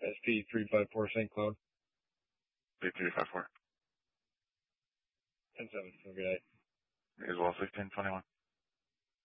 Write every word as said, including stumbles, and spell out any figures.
S P three five four Saint Cloud. P three five four. ten seven. Have a good night. As well, sixteen twenty-one.